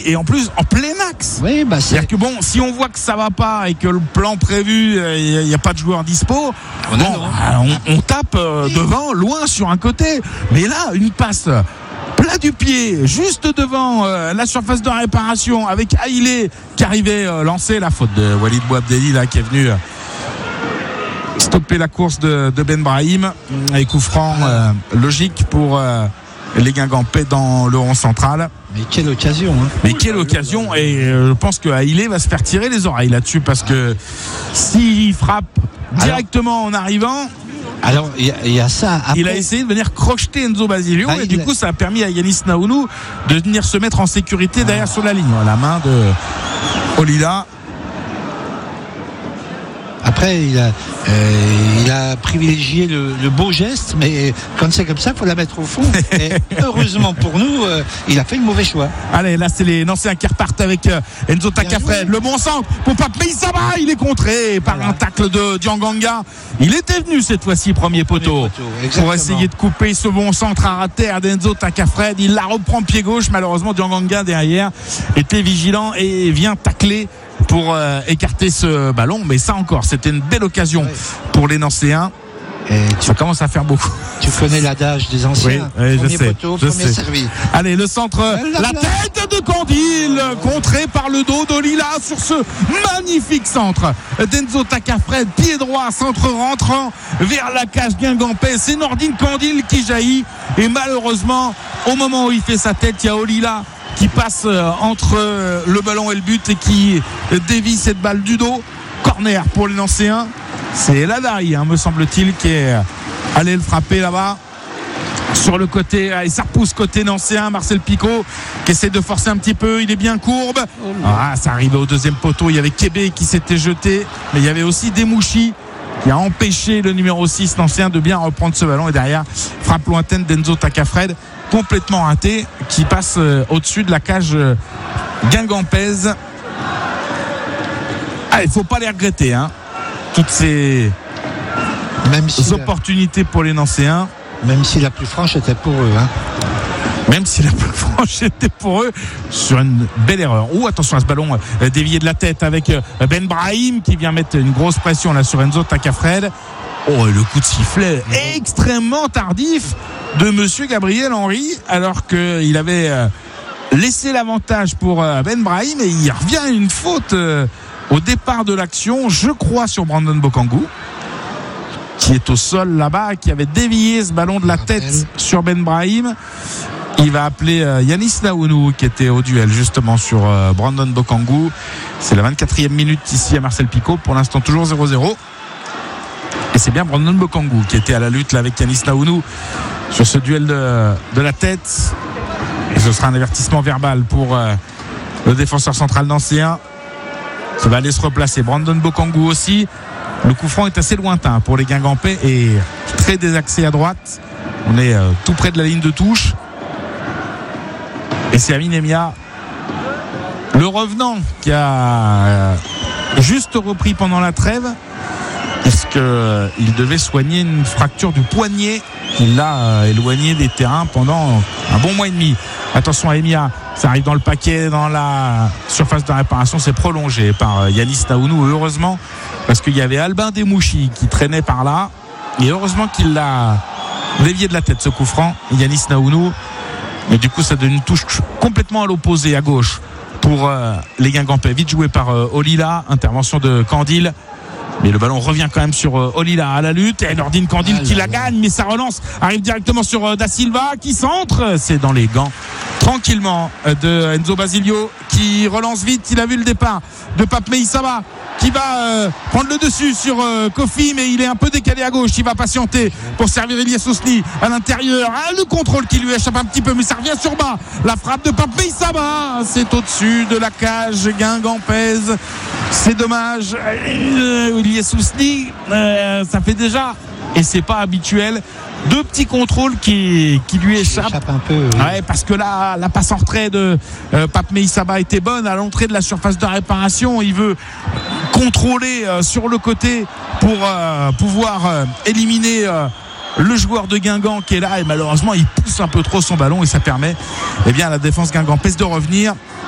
et en plus en plein axe. Oui, c'est-à-dire que bon, si on voit que ça va pas et que le plan prévu, il n'y a pas de joueur dispo, on tape devant, loin sur un côté. Mais là, une passe plat du pied, juste devant la surface de réparation, avec Haïlé qui arrivait lancer la faute de Walid Bouabdelli là, qui est venu stopper la course de Ben Brahim. Et coup franc logique pour les Guingampais dans le rond central. Mais quelle occasion, hein. Mais quelle occasion. Et je pense que Haïlé va se faire tirer les oreilles là-dessus, parce que s'il frappe directement en arrivant, alors il y a ça. Après, il a essayé de venir crocheter Enzo Basilio, et du coup ça a permis à Yanis Naounou de venir se mettre en sécurité derrière sur la ligne. La main de Olila. Après, il a privilégié le beau geste, mais quand c'est comme ça, il faut la mettre au fond. Et heureusement pour nous, il a fait le mauvais choix. Allez, là, c'est les Nancéens qui repartent avec Enzo Takafred. Le bon centre pour Pape Meïssaba. Il est contré par un tacle de Dianganga. Il était venu cette fois-ci, premier poteau pour essayer de couper ce bon centre à terre d'Enzo Takafred. Il la reprend pied gauche. Malheureusement, Dianganga derrière était vigilant et vient tacler pour écarter ce ballon. Mais ça encore, c'était une belle occasion pour les Nancéens. Et ça commence à faire beaucoup. Tu connais l'adage des anciens. Oui, premier poteau, premier servi. Allez, le centre, la tête de Candil, contré par le dos d'Olila sur ce magnifique centre d'Enzo Takafred, pied droit, centre rentrant vers la cage Guingampais. C'est Nordine Candil qui jaillit, et malheureusement, au moment où il fait sa tête, il y a Olila qui passe entre le ballon et le but et qui dévie cette balle du dos. Corner pour les Nancéens. C'est Ladari, me semble-t-il, qui est allé le frapper là-bas sur le côté, et ça repousse côté Nancéen. Marcel Picot qui essaie de forcer un petit peu, il est bien courbe. Ça arrivait au deuxième poteau, il y avait Kébé qui s'était jeté, mais il y avait aussi Demouchi qui a empêché le numéro 6 Nancéen de bien reprendre ce ballon, et derrière frappe lointaine d'Enzo Takafred complètement raté, qui passe au-dessus de la cage guingampaise. Il ne faut pas les regretter, toutes ces opportunités pour les Nancéens. Même si la plus franche était pour eux. Même si la plus franche était pour eux, sur une belle erreur. Attention à ce ballon dévié de la tête avec Ben Brahim qui vient mettre une grosse pression là sur Enzo Takafred. Le coup de sifflet extrêmement tardif de monsieur Gabriel Henry, alors qu'il avait laissé l'avantage pour Ben Brahim, et il revient à une faute au départ de l'action, je crois, sur Brandon Bokangou, qui est au sol là-bas, qui avait dévié ce ballon de la tête sur Ben Brahim. Il va appeler Yanis Naounou, qui était au duel justement sur Brandon Bokangou. C'est la 24e minute ici à Marcel Picot, pour l'instant toujours 0-0. Et c'est bien Brandon Bokangou qui était à la lutte là avec Yanis Naounou sur ce duel de la tête. Et ce sera un avertissement verbal pour le défenseur central nancéen. Ça va aller se replacer. Brandon Bokangou aussi. Le coup franc est assez lointain pour les Guingampais et très désaxé à droite. On est tout près de la ligne de touche. Et c'est Amin Emia, le revenant, qui a juste repris pendant la trêve, puisqu'il devait soigner une fracture du poignet. Il l'a éloigné des terrains pendant un bon mois et demi. Attention à Emia, ça arrive dans le paquet, dans la surface de réparation. C'est prolongé par Yanis Naounou, heureusement, parce qu'il y avait Albin Demouchi qui traînait par là, et heureusement qu'il l'a dévié de la tête, ce coup franc, Yanis Naounou. Et du coup ça donne une touche complètement à l'opposé, à gauche, pour les Guingampais. Vite joué par Olila, intervention de Candil, mais le ballon revient quand même sur Olila à la lutte, et Nordine Candil qui la gagne, mais sa relance arrive directement sur Da Silva qui centre. C'est dans les gants tranquillement de Enzo Basilio, qui relance vite. Il a vu le départ de Pape Meïssaba qui va prendre le dessus sur Kofi, mais il est un peu décalé à gauche. Il va patienter pour servir Ilyes Ousli à l'intérieur. Le contrôle qui lui échappe un petit peu, mais ça revient sur bas. La frappe de Pape Meïssaba, c'est au-dessus de la cage guingampaise. C'est dommage. Ilyes Ousli, ça fait déjà, et c'est pas habituel, deux petits contrôles qui lui échappent un peu. Ouais, parce que là, la passe en retrait de Pape Meïssaba était bonne à l'entrée de la surface de réparation. Il veut contrôler sur le côté pour pouvoir éliminer le joueur de Guingamp qui est là, et malheureusement il pousse un peu trop son ballon, et ça permet à la défense guingampaise de revenir